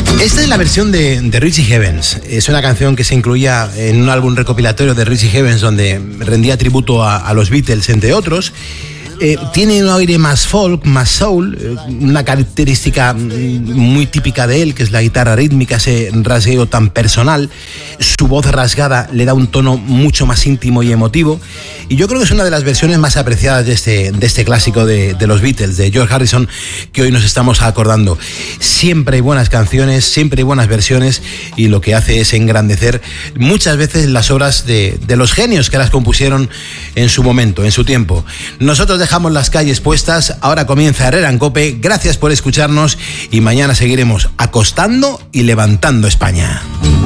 Esta es la versión de Richie Havens. Es una canción que se incluía en un álbum recopilatorio de Richie Havens donde rendía tributo a los Beatles, entre otros. Tiene un aire más folk, más soul, una característica muy típica de él, que es la guitarra rítmica, ese rasgueo tan personal. Su voz rasgada le da un tono mucho más íntimo y emotivo, y yo creo que es una de las versiones más apreciadas de este clásico de los Beatles, de George Harrison, que hoy nos estamos acordando. Siempre hay buenas canciones, siempre hay buenas versiones, y lo que hace es engrandecer muchas veces las obras de los genios que las compusieron en su momento, en su tiempo. Nosotros dejamos las calles puestas, ahora comienza Herrera en COPE. Gracias por escucharnos y mañana seguiremos acostando y levantando España.